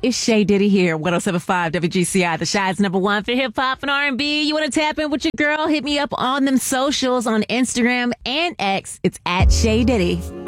it's Shay Diddy here, 107.5 WGCI, the Shy's #1 for hip hop and R&B. You want to tap in with your girl? Hit me up on them socials on Instagram and X. It's at Shay Diddy.